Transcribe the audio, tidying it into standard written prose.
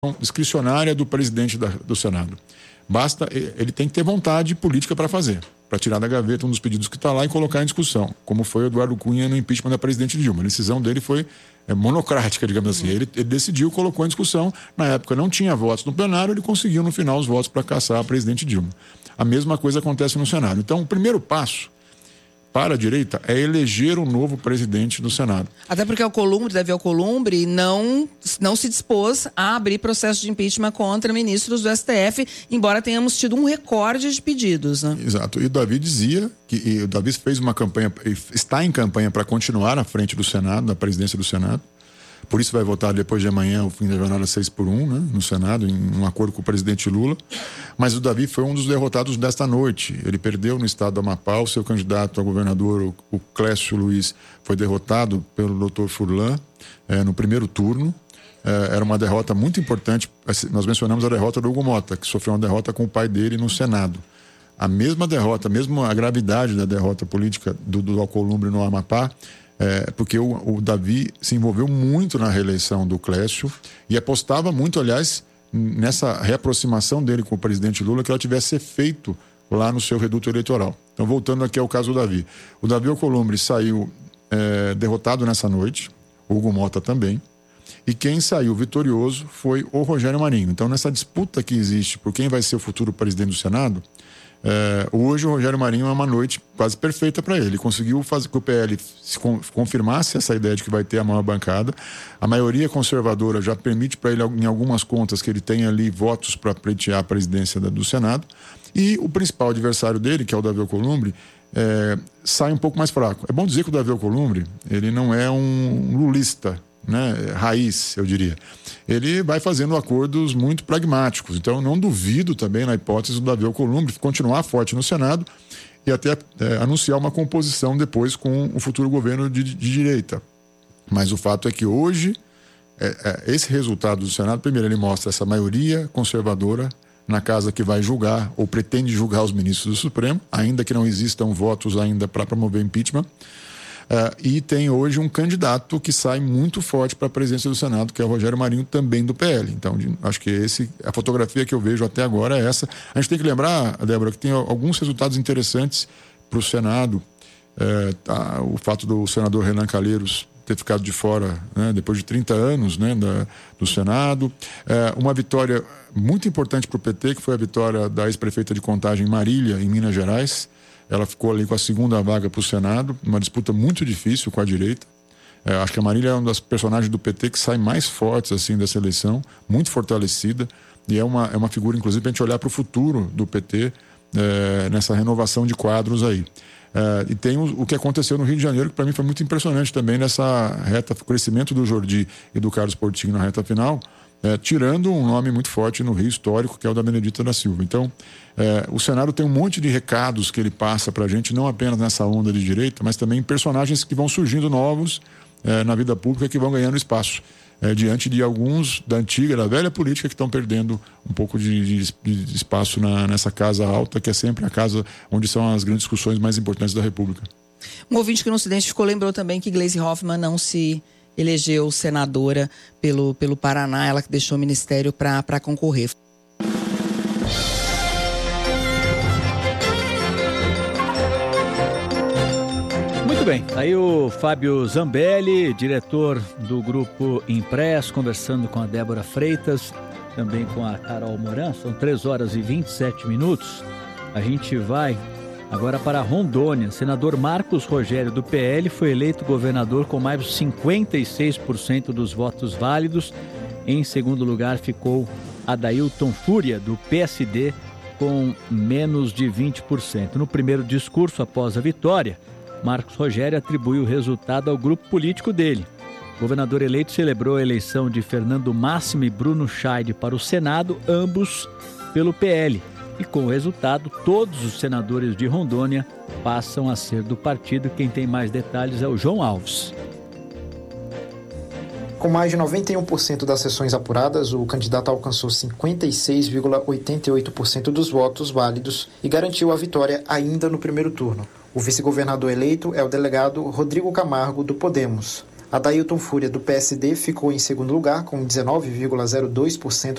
discricionária do presidente do Senado. Basta, ele tem que ter vontade política para fazer, para tirar da gaveta um dos pedidos que está lá e colocar em discussão, como foi o Eduardo Cunha no impeachment da presidente Dilma. A decisão dele foi monocrática, digamos assim. Ele decidiu, colocou em discussão. Na época não tinha votos no plenário, ele conseguiu no final os votos para caçar a presidente Dilma. A mesma coisa acontece no Senado. Então, o primeiro passo para a direita é eleger um novo presidente do Senado. Até porque Davi Alcolumbre não se dispôs a abrir processo de impeachment contra ministros do STF, embora tenhamos tido um recorde de pedidos, né? Exato. E o Davi dizia o Davi fez uma campanha, está em campanha para continuar à frente do Senado, da presidência do Senado. Por isso vai votar depois de amanhã, o fim da jornada 6-1, né, no Senado, em um acordo com o presidente Lula. Mas o Davi foi um dos derrotados desta noite. Ele perdeu no estado do Amapá. O seu candidato a governador, o Clécio Luiz, foi derrotado pelo doutor Furlan no primeiro turno. Era uma derrota muito importante. Nós mencionamos a derrota do Hugo Mota, que sofreu uma derrota com o pai dele no Senado. A mesma derrota, mesmo a gravidade da derrota política do Alcolumbre no Amapá, porque o Davi se envolveu muito na reeleição do Clécio e apostava muito, aliás, nessa reaproximação dele com o presidente Lula, que ela tivesse efeito lá no seu reduto eleitoral. Então, voltando aqui ao caso do Davi. O Davi Alcolumbre saiu derrotado nessa noite, o Hugo Mota também, e quem saiu vitorioso foi o Rogério Marinho. Então, nessa disputa que existe por quem vai ser o futuro presidente do Senado, hoje o Rogério Marinho é uma noite quase perfeita para ele. Ele conseguiu fazer que o PL confirmasse essa ideia de que vai ter a maior bancada. A maioria conservadora já permite para ele, em algumas contas, que ele tenha ali votos para pleitear a presidência do Senado. E o principal adversário dele, que é o Davi Alcolumbre, sai um pouco mais fraco. É bom dizer que o Davi Alcolumbre, ele não é um lulista, né, raiz, eu diria. Ele vai fazendo acordos muito pragmáticos. Então, eu não duvido também na hipótese do Davi Alcolumbre continuar forte no Senado e até anunciar uma composição depois com o futuro governo de direita. Mas o fato é que hoje, esse resultado do Senado, primeiro, ele mostra essa maioria conservadora na casa que vai julgar ou pretende julgar os ministros do Supremo, ainda que não existam votos ainda para promover impeachment. E tem hoje um candidato que sai muito forte para a presidência do Senado, que é o Rogério Marinho, também do PL. Então, acho que a fotografia que eu vejo até agora é essa. A gente tem que lembrar, Débora, que tem alguns resultados interessantes para o Senado. O fato do senador Renan Calheiros ter ficado de fora, né, depois de 30 anos, né, do Senado. Uma vitória muito importante para o PT, que foi a vitória da ex-prefeita de Contagem, Marília, em Minas Gerais. Ela ficou ali com a segunda vaga para o Senado, uma disputa muito difícil com a direita. Acho que a Marília é uma das personagens do PT que sai mais fortes assim, dessa eleição, muito fortalecida, e é uma figura, inclusive, para a gente olhar para o futuro do PT nessa renovação de quadros aí. E tem o que aconteceu no Rio de Janeiro, que para mim foi muito impressionante também nessa reta, o crescimento do Jordi e do Carlos Portinho na reta final, tirando um nome muito forte no Rio histórico, que é o da Benedita da Silva. Então, o Senado tem um monte de recados que ele passa para a gente, não apenas nessa onda de direita, mas também personagens que vão surgindo novos na vida pública, que vão ganhando espaço diante de alguns da velha política, que estão perdendo um pouco de espaço nessa casa alta, que é sempre a casa onde são as grandes discussões mais importantes da República. Um ouvinte que no Ocidente ficou lembrou também que Gleisi Hoffmann não se elegeu senadora pelo Paraná, ela que deixou o ministério para concorrer. Muito bem, aí o Fábio Zambelli, diretor do Grupo Impress, conversando com a Débora Freitas, também com a Carol Moran. São 3h27. A gente vai agora para Rondônia. Senador Marcos Rogério, do PL, foi eleito governador com mais de 56% dos votos válidos. Em segundo lugar ficou Adailton Fúria, do PSD, com menos de 20%. No primeiro discurso após a vitória, Marcos Rogério atribuiu o resultado ao grupo político dele. O governador eleito celebrou a eleição de Fernando Máximo e Bruno Scheide para o Senado, ambos pelo PL. E com o resultado, todos os senadores de Rondônia passam a ser do partido. Quem tem mais detalhes é o João Alves. Com mais de 91% das sessões apuradas, o candidato alcançou 56,88% dos votos válidos e garantiu a vitória ainda no primeiro turno. O vice-governador eleito é o delegado Rodrigo Camargo, do Podemos. Adailton Fúria, do PSD, ficou em segundo lugar, com 19,02%